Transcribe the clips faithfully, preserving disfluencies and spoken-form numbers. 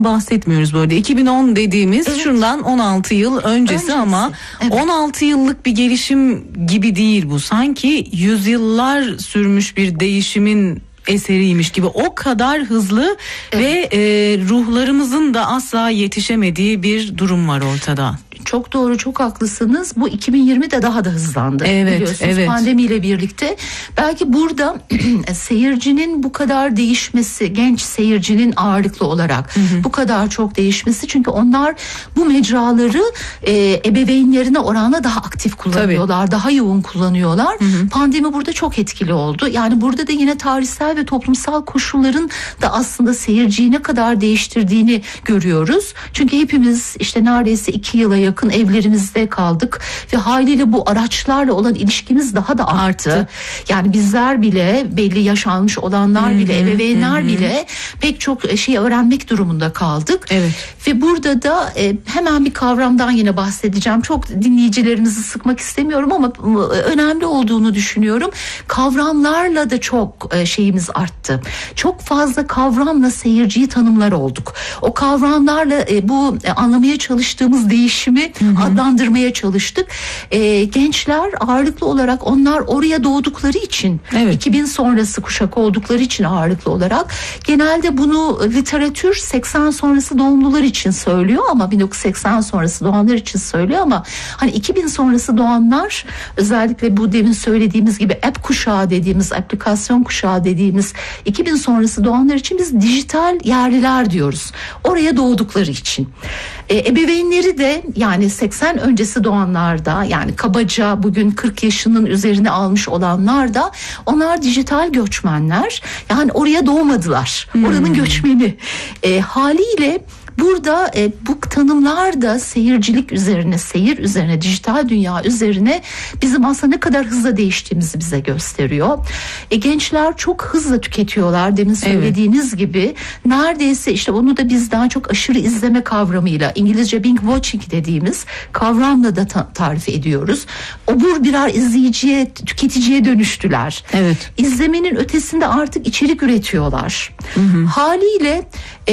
bahsetmiyoruz böyle. iki bin on dediğimiz evet. şundan on altı yıl öncesi, öncesi. ama evet. on altı yıllık bir gelişim gibi değil bu. Sanki yüzyıllar sürmüş bir değişimin eseriymiş gibi, o kadar hızlı evet. ve e, ruhlarımızın da asla yetişemediği bir durum var ortada. Çok doğru, çok haklısınız. Bu iki bin yirmide daha da hızlandı. Evet, biliyorsunuz evet. pandemiyle birlikte. Belki burada seyircinin bu kadar değişmesi, genç seyircinin ağırlıklı olarak hı hı. bu kadar çok değişmesi, çünkü onlar bu mecraları e, ebeveynlerine oranla daha aktif kullanıyorlar, Tabii. daha yoğun kullanıyorlar. Hı hı. Pandemi burada çok etkili oldu. Yani burada da yine tarihsel ve toplumsal koşulların da aslında seyirciyi ne kadar değiştirdiğini görüyoruz. Çünkü hepimiz işte neredeyse iki yıla yakın evlerimizde kaldık ve haliyle bu araçlarla olan ilişkimiz daha da arttı. arttı. Yani bizler bile, belli yaş almış olanlar bile, hı-hı, ebeveynler hı-hı. bile pek çok şey öğrenmek durumunda kaldık. Evet. Ve burada da e, hemen bir kavramdan yine bahsedeceğim. Çok dinleyicilerimizi sıkmak istemiyorum ama önemli olduğunu düşünüyorum. Kavramlarla da çok e, şeyimiz arttı. Çok fazla kavramla seyirciyi tanımlar olduk. O kavramlarla e, bu e, anlamaya çalıştığımız değişimi Hı hı. adlandırmaya çalıştık. Ee, gençler ağırlıklı olarak, onlar oraya doğdukları için, evet. iki bin sonrası kuşak oldukları için ağırlıklı olarak, genelde bunu literatür seksen sonrası doğumlular için söylüyor ama bin dokuz yüz seksen sonrası doğanlar için söylüyor ama hani iki bin sonrası doğanlar, özellikle bu demin söylediğimiz gibi app kuşağı dediğimiz, aplikasyon kuşağı dediğimiz iki bin sonrası doğanlar için biz dijital yerliler diyoruz. Oraya doğdukları için. Ee, ebeveynleri de yani seksen öncesi doğanlarda, yani kabaca bugün kırk yaşının üzerine almış olanlar da, onlar dijital göçmenler. Yani oraya doğmadılar. Hmm. Oranın göçmeni. E, haliyle burada e, bu tanımlar da seyircilik üzerine, seyir üzerine, dijital dünya üzerine bizim aslında ne kadar hızla değiştiğimizi bize gösteriyor. E, gençler çok hızla tüketiyorlar, demin söylediğiniz evet. gibi. Neredeyse işte onu da biz daha çok aşırı izleme kavramıyla, İngilizce binge watching dediğimiz kavramla da ta- tarif ediyoruz. Obur birer izleyiciye, tüketiciye dönüştüler. Evet. İzlemenin ötesinde artık içerik üretiyorlar. Hı hı. Haliyle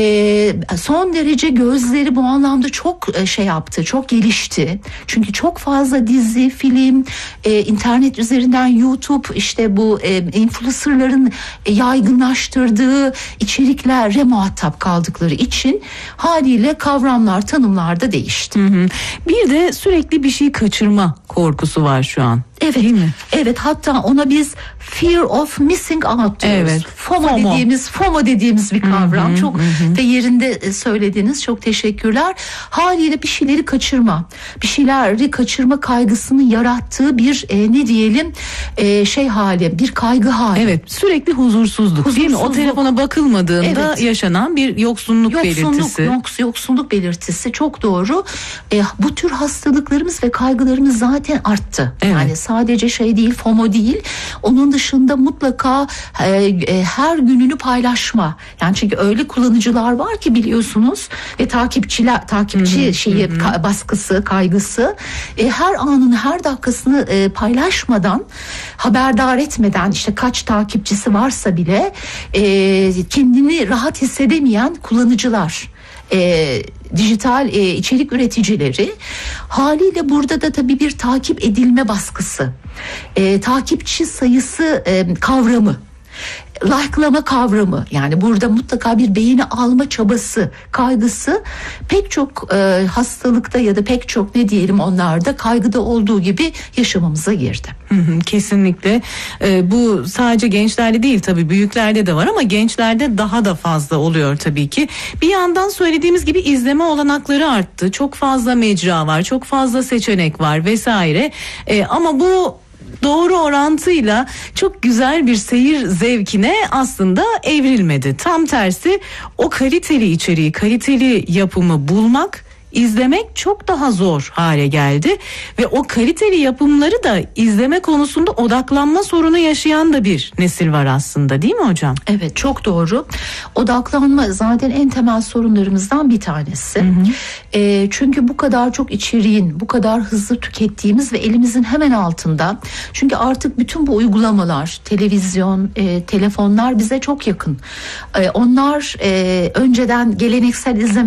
e, son derece gözleri bu anlamda çok şey yaptı, çok gelişti. Çünkü çok fazla dizi, film, e, internet üzerinden YouTube, işte bu e, influencerların e, yaygınlaştırdığı içeriklere muhatap kaldıkları için haliyle kavramlar, tanımlar da değişti. Hı hı. Bir de sürekli bir şey kaçırma korkusu var şu an. Evet. Değil mi? Evet, hatta ona biz fear of missing out diyoruz. Evet. FOMO, FOMO dediğimiz FOMO dediğimiz bir kavram. Hı hı, çok hı. da yerinde söylediniz. Çok teşekkürler. Haliyle bir şeyleri kaçırma, bir şeyleri kaçırma kaygısını yarattığı bir e, ne diyelim e, şey hali, bir kaygı hali. Evet, sürekli huzursuzluk, huzursuzluk. Değil mi? O telefona bakılmadığında evet. yaşanan bir yoksunluk, yoksunluk belirtisi. Yoks, yoksunluk belirtisi, çok doğru. E, bu tür hastalıklarımız ve kaygılarımız zaten arttı. Evet. Yani sadece şey değil, FOMO değil. Onun dışında mutlaka e, e, her gününü paylaşma. Yani çünkü öyle kullanıcılar var ki biliyorsunuz ve takipçiler, takipçi hı hı, şeyi hı. Ka- baskısı, kaygısı. E, her anını, her dakikasını e, paylaşmadan, haberdar etmeden, işte kaç takipçisi varsa bile e, kendini rahat hissedemeyen kullanıcılar. E, dijital e, içerik üreticileri, haliyle burada da tabii bir takip edilme baskısı, e, takipçi sayısı e, kavramı, like'lama kavramı, yani burada mutlaka bir beğeni alma çabası, kaygısı pek çok e, hastalıkta ya da pek çok ne diyelim onlarda, kaygıda olduğu gibi yaşamamıza girdi. Hı hı, kesinlikle. Ee, bu sadece gençlerde değil, tabii büyüklerde de var ama gençlerde daha da fazla oluyor tabii ki. Bir yandan söylediğimiz gibi izleme olanakları arttı. Çok fazla mecra var, çok fazla seçenek var vesaire. Ee, ama bu doğru orantıyla çok güzel bir seyir zevkine aslında evrilmedi. Tam tersi, o kaliteli içeriği, kaliteli yapımı bulmak izlemek çok daha zor hale geldi ve o kaliteli yapımları da izleme konusunda odaklanma sorunu yaşayan da bir nesil var aslında, değil mi hocam? Evet, çok doğru. Odaklanma zaten en temel sorunlarımızdan bir tanesi. Hı hı. E, çünkü bu kadar çok içeriğin, bu kadar hızlı tükettiğimiz ve elimizin hemen altında. Çünkü artık bütün bu uygulamalar, televizyon, e, telefonlar bize çok yakın. E, onlar e, önceden geleneksel izleme